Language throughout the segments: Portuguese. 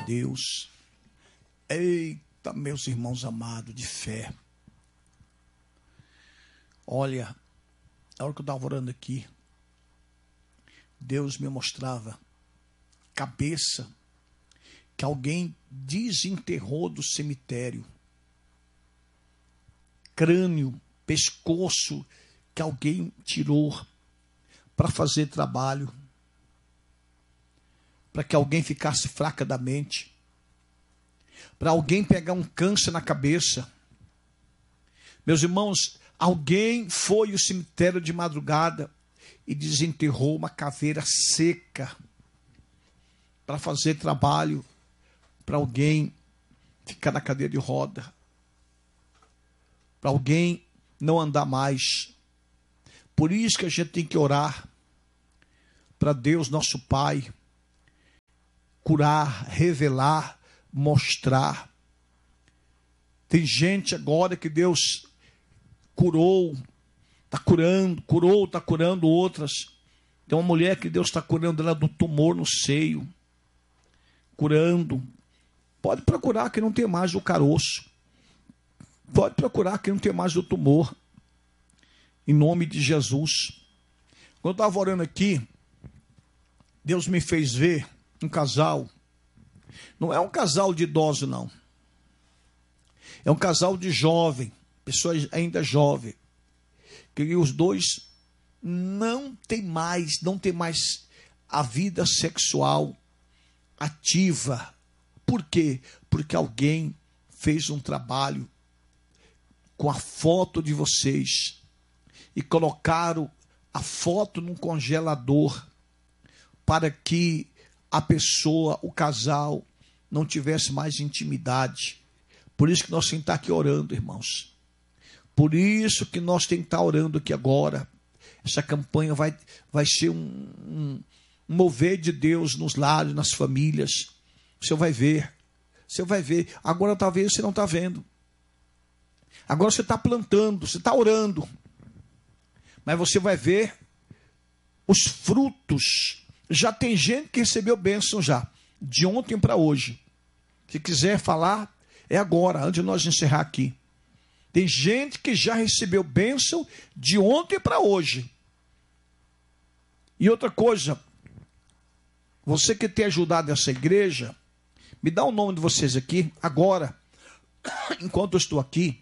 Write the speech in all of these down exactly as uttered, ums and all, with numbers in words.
Deus. Eita, meus irmãos amados de fé. Olha, a hora que eu estava orando aqui, Deus me mostrava cabeça que alguém desenterrou do cemitério. Crânio, pescoço que alguém tirou para fazer trabalho. Para que alguém ficasse fraca da mente. Para alguém pegar um câncer na cabeça. Meus irmãos, alguém foi ao cemitério de madrugada e desenterrou uma caveira seca para fazer trabalho para alguém ficar na cadeira de roda, para alguém não andar mais. Por isso que a gente tem que orar para Deus, nosso Pai, curar, revelar, mostrar. Tem gente agora que Deus curou, está curando, curou, está curando outras. Tem uma mulher que Deus está curando ela do tumor no seio, curando. Pode procurar que não tem mais o caroço. Pode procurar que não tem mais o tumor. Em nome de Jesus. Quando eu estava orando aqui, Deus me fez ver um casal. Não é um casal de idoso, não. É um casal de jovem, pessoas ainda jovem. Que os dois não tem mais, não tem mais a vida sexual ativa. Por quê? Porque alguém fez um trabalho com a foto de vocês e colocaram a foto num congelador para que a pessoa, o casal, não tivesse mais intimidade. Por isso que nós temos que estar aqui orando, irmãos. Por isso que nós temos que estar orando aqui agora. Essa campanha vai, vai ser um, um, um mover de Deus nos lares, nas famílias. Você vai ver. Você vai ver. Agora talvez você não está vendo. Agora você está plantando, você está orando. Mas você vai ver os frutos. Já tem gente que recebeu bênção já. De ontem para hoje. Se quiser falar, é agora, antes de nós encerrar aqui. Tem gente que já recebeu bênção de ontem para hoje. E outra coisa, você que tem ajudado essa igreja, me dá o nome de vocês aqui, agora, enquanto eu estou aqui.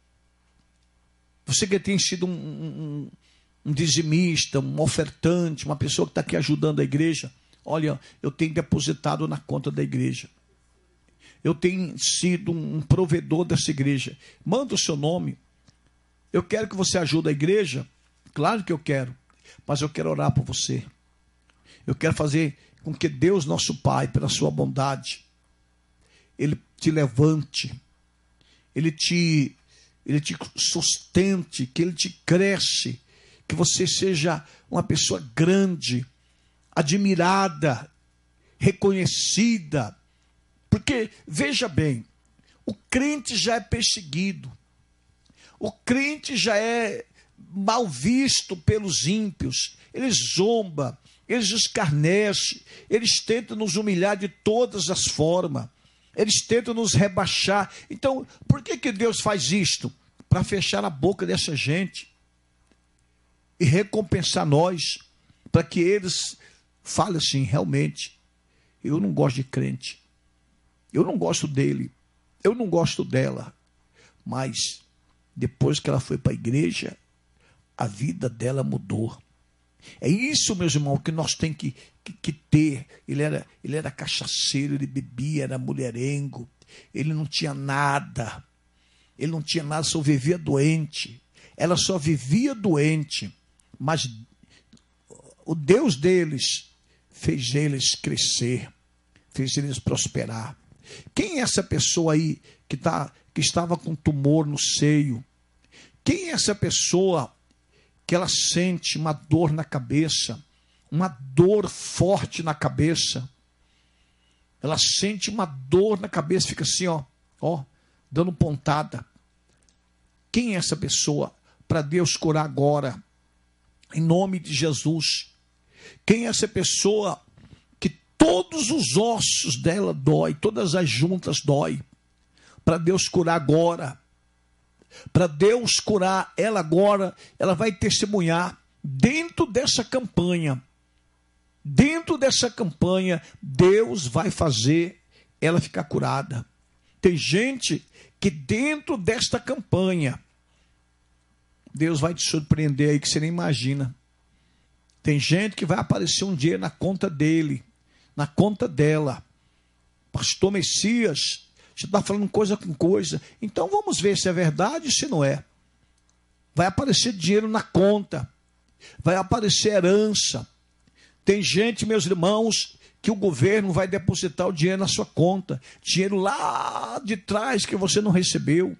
Você que tem sido um, um, um dizimista, um ofertante, uma pessoa que está aqui ajudando a igreja, olha, eu tenho depositado na conta da igreja. Eu tenho sido um provedor dessa igreja. Manda o seu nome. Eu quero que você ajude a igreja. Claro que eu quero. Mas eu quero orar por você. Eu quero fazer com que Deus, nosso Pai, pela sua bondade, Ele te levante. Ele te, ele te sustente. Que Ele te cresce. Que você seja uma pessoa grande, admirada, reconhecida. Porque, veja bem, o crente já é perseguido, o crente já é mal visto pelos ímpios, eles zombam, eles escarnecem, eles tentam nos humilhar de todas as formas, eles tentam nos rebaixar. Então, por que que Deus faz isto? Para fechar a boca dessa gente e recompensar nós, para que eles falem assim, realmente, eu não gosto de crente. Eu não gosto dele, eu não gosto dela, mas depois que ela foi para a igreja, a vida dela mudou. É isso, meus irmãos, que nós temos que, que, que ter. Ele era, ele era cachaceiro, ele bebia, era mulherengo, ele não tinha nada, ele não tinha nada, só vivia doente. Ela só vivia doente, mas o Deus deles fez eles crescer, fez eles prosperar. Quem é essa pessoa aí que, tá, que estava com tumor no seio? Quem é essa pessoa que ela sente uma dor na cabeça, uma dor forte na cabeça? Ela sente uma dor na cabeça, fica assim, ó, ó, dando pontada. Quem é essa pessoa? Para Deus curar agora, em nome de Jesus. Quem é essa pessoa que todos os ossos dela dói, todas as juntas dói. Para Deus curar agora, para Deus curar ela agora, ela vai testemunhar dentro dessa campanha. Dentro dessa campanha, Deus vai fazer ela ficar curada. Tem gente que dentro desta campanha, Deus vai te surpreender aí que você nem imagina. Tem gente que vai aparecer um dia na conta dele, na conta dela. Pastor Messias, você está falando coisa com coisa. Então vamos ver se é verdade ou se não é. Vai aparecer dinheiro na conta. Vai aparecer herança. Tem gente, meus irmãos, que o governo vai depositar o dinheiro na sua conta. Dinheiro lá de trás que você não recebeu.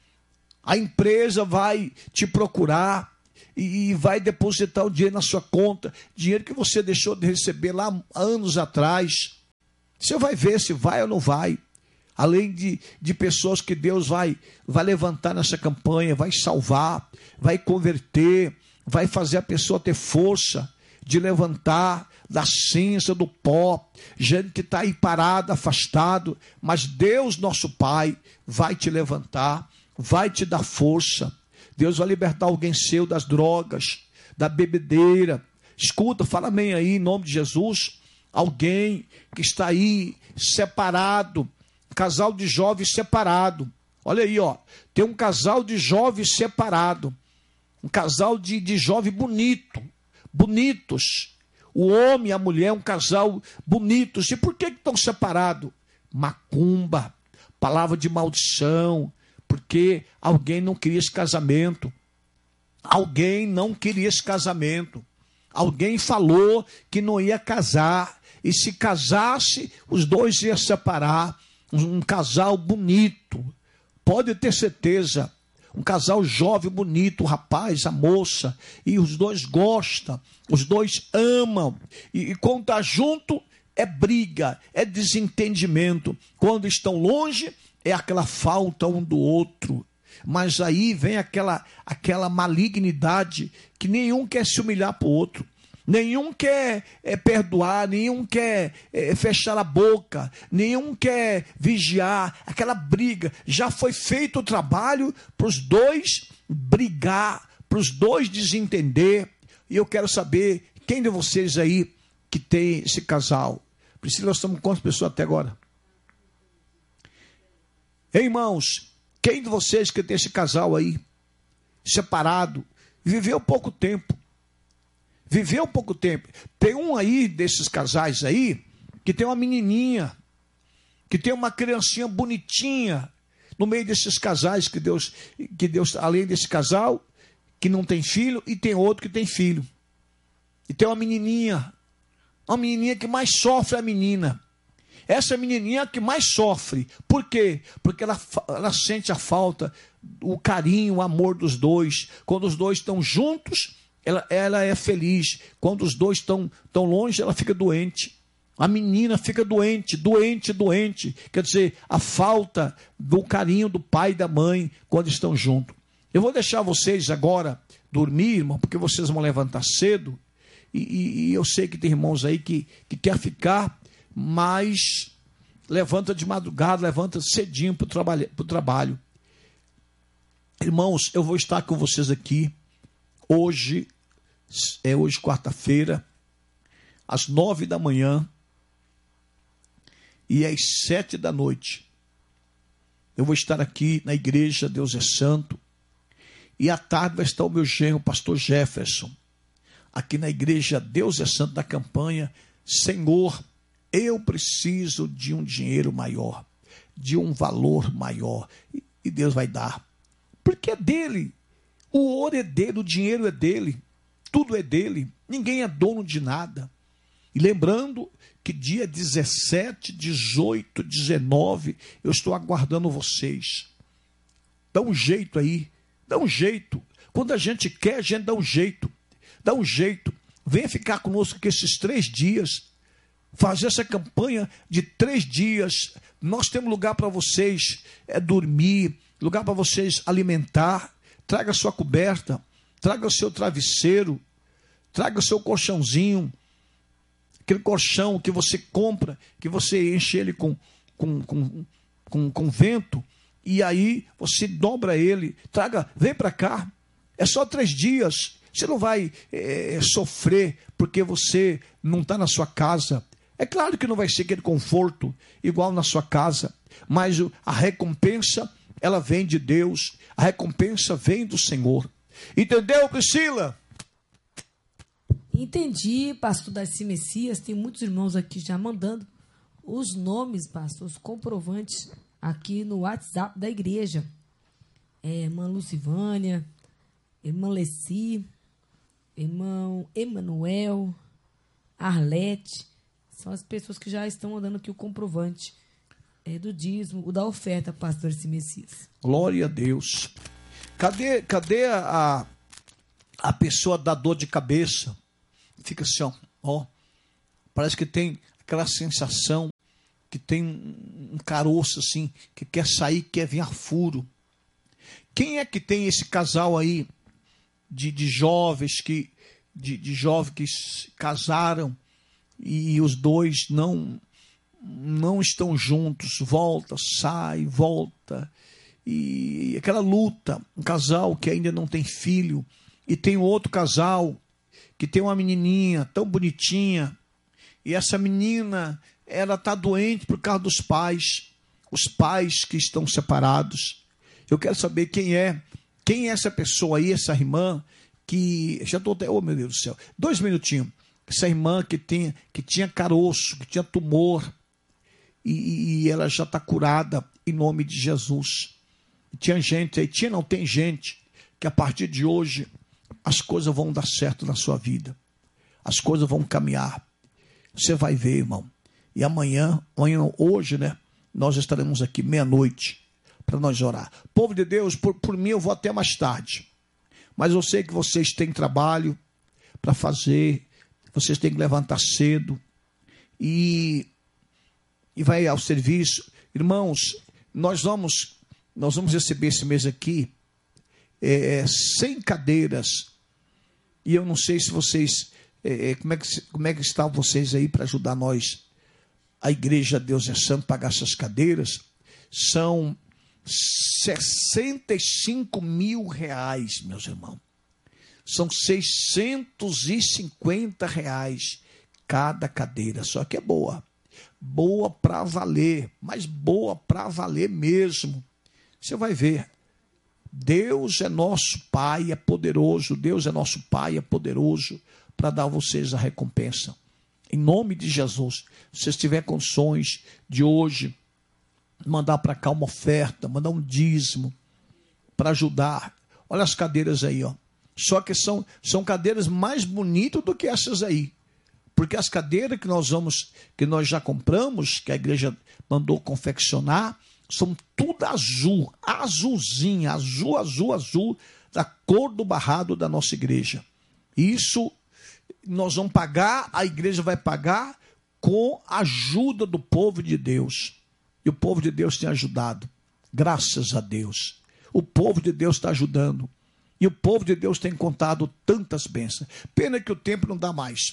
A empresa vai te procurar e vai depositar o dinheiro na sua conta. Dinheiro que você deixou de receber lá anos atrás. Você vai ver se vai ou não vai. Além de, de pessoas que Deus vai, vai levantar nessa campanha, vai salvar, vai converter, vai fazer a pessoa ter força de levantar da cinza, do pó, gente que está aí parado, afastado, mas Deus, nosso Pai, vai te levantar, vai te dar força. Deus vai libertar alguém seu das drogas, da bebedeira. Escuta, fala amém aí, em nome de Jesus. Alguém que está aí separado, casal de jovens separado. Olha aí, ó, tem um casal de jovens separado, um casal de, de jovem bonito, bonitos. O homem e a mulher, um casal bonitos. E por que que estão separados? Macumba, palavra de maldição, porque alguém não queria esse casamento. Alguém não queria esse casamento. Alguém falou que não ia casar. E se casasse, os dois iam separar. Um, um casal bonito. Pode ter certeza. Um casal jovem, bonito, o rapaz, a moça, e os dois gostam, os dois amam, e, e quando está junto é briga, é desentendimento, quando estão longe é aquela falta um do outro, mas aí vem aquela, aquela malignidade que nenhum quer se humilhar para o outro. Nenhum quer é, perdoar, nenhum quer é, fechar a boca, nenhum quer vigiar, aquela briga. Já foi feito o trabalho para os dois brigar, para os dois desentender. E eu quero saber, quem de vocês aí que tem esse casal? Priscila, nós estamos com quantas pessoas até agora? Ei, irmãos, quem de vocês que tem esse casal aí, separado, viveu pouco tempo? Viveu pouco tempo. Tem um aí desses casais aí que tem uma menininha, que tem uma criancinha bonitinha no meio desses casais que Deus, que Deus, além desse casal que não tem filho, e tem outro que tem filho. E tem uma menininha, uma menininha que mais sofre a menina. Essa menininha que mais sofre. Por quê? Porque ela, ela sente a falta, o carinho, o amor dos dois. Quando os dois estão juntos, Ela, ela é feliz. Quando os dois estão tão longe, ela fica doente. A menina fica doente, doente, doente. Quer dizer, a falta do carinho do pai e da mãe quando estão juntos. Eu vou deixar vocês agora dormir, irmão, porque vocês vão levantar cedo. E, e, e eu sei que tem irmãos aí que, que quer ficar, mas levanta de madrugada, levanta cedinho para o trabalho, pro trabalho. Irmãos, eu vou estar com vocês aqui hoje. É hoje quarta-feira, às nove da manhã e às sete da noite. Eu vou estar aqui na igreja Deus é Santo, e à tarde vai estar o meu genro, o pastor Jefferson, aqui na igreja Deus é Santo da campanha. Senhor, eu preciso de um dinheiro maior, de um valor maior, e Deus vai dar, porque é dele. O ouro é dele, o dinheiro é dele. Tudo é dele, ninguém é dono de nada. E lembrando que dia dezessete, dezoito, dezenove, eu estou aguardando vocês. Dá um jeito aí, dá um jeito. Quando a gente quer, a gente dá um jeito. Dá um jeito. Venha ficar conosco aqui esses três dias. Fazer essa campanha de três dias. Nós temos lugar para vocês é, dormir, lugar para vocês alimentar. Traga sua coberta. Traga o seu travesseiro, traga o seu colchãozinho. aquele colchão que você compra, que você enche ele com, com, com, com, com vento, e aí você dobra ele, traga, vem para cá, é só três dias, você não vai é, sofrer porque você não está na sua casa. É claro que não vai ser aquele conforto igual na sua casa, mas a recompensa, ela vem de Deus, a recompensa vem do Senhor. Entendeu, Priscila? Entendi, pastor Darcy Messias. Tem muitos irmãos aqui já mandando os nomes, pastor, os comprovantes aqui no WhatsApp da igreja. É, irmã Lucivânia, irmã Leci, irmão Emanuel, Arlete. São as pessoas que já estão mandando aqui o comprovante é, do dízimo, o da oferta, pastor Darcy Messias. Glória a Deus. Cadê, cadê a, a pessoa da dor de cabeça? Fica assim, ó, ó, parece que tem aquela sensação que tem um caroço assim, que quer sair, quer vir a furo. Quem é que tem esse casal aí de, de jovens que de, de jovens que casaram e os dois não não estão juntos, volta, sai, volta, e aquela luta, um casal que ainda não tem filho, e tem outro casal que tem uma menininha tão bonitinha, e essa menina, ela está doente por causa dos pais, os pais que estão separados. Eu quero saber quem é, quem é essa pessoa aí, essa irmã, que, já estou até, oh meu Deus do céu, dois minutinhos, essa irmã que, tem, que tinha caroço, que tinha tumor, e, e ela já está curada em nome de Jesus. E tinha gente aí, tinha não, tem gente, que a partir de hoje, as coisas vão dar certo na sua vida. As coisas vão caminhar. Você vai ver, irmão. E amanhã, amanhã hoje, né? Nós estaremos aqui meia-noite para nós orar. Povo de Deus, por, por mim eu vou até mais tarde. Mas eu sei que vocês têm trabalho para fazer. Vocês têm que levantar cedo. E, e vai ao serviço. Irmãos, nós vamos, nós vamos receber esse mês aqui é, cem cadeiras. E eu não sei se vocês, é, como, é que, como é que estão vocês aí para ajudar nós, a Igreja Deus é Santo, pagar essas cadeiras. São sessenta e cinco mil reais, meus irmãos. São seiscentos e cinquenta reais cada cadeira. Só que é boa. Boa para valer, mas boa para valer mesmo. Você vai ver. Deus é nosso Pai, é poderoso. Deus é nosso Pai, é poderoso para dar a vocês a recompensa. Em nome de Jesus, se vocês tiverem condições de hoje mandar para cá uma oferta, mandar um dízimo para ajudar. Olha as cadeiras aí, ó. Só que são, são cadeiras mais bonitas do que essas aí. Porque as cadeiras que nós vamos, que nós já compramos, que a igreja mandou confeccionar, são tudo azul, azulzinha, azul, azul, azul, da cor do barrado da nossa igreja. Isso nós vamos pagar, a igreja vai pagar com a ajuda do povo de Deus. E o povo de Deus tem ajudado, graças a Deus. O povo de Deus está ajudando. E o povo de Deus tem contado tantas bênçãos. Pena que o tempo não dá mais.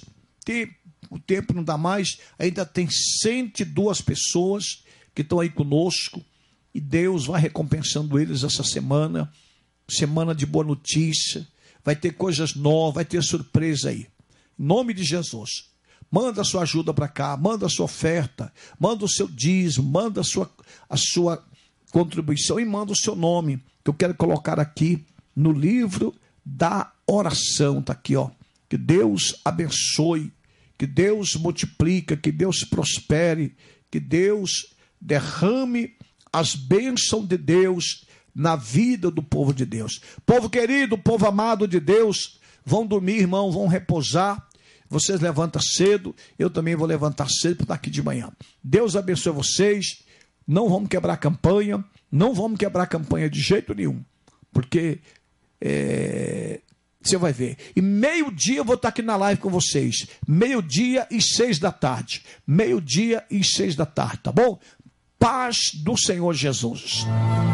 O tempo não dá mais, ainda tem cento e duas pessoas que estão aí conosco, e Deus vai recompensando eles essa semana, semana de boa notícia, vai ter coisas novas, vai ter surpresa aí. Em nome de Jesus, manda a sua ajuda para cá, manda a sua oferta, manda o seu dízimo, manda a sua, a sua contribuição e manda o seu nome, que eu quero colocar aqui no livro da oração, está aqui, ó. Que Deus abençoe, que Deus multiplique, que Deus prospere, que Deus derrame as bênçãos de Deus na vida do povo de Deus. Povo querido, povo amado de Deus, vão dormir, irmão, vão repousar. Vocês levantam cedo, eu também vou levantar cedo para estar aqui de manhã. Deus abençoe vocês. Não vamos quebrar a campanha, não vamos quebrar a campanha de jeito nenhum, porque é, você vai ver. E meio-dia eu vou estar aqui na live com vocês. Meio-dia e seis da tarde. Meio-dia e seis da tarde, tá bom? Paz do Senhor Jesus.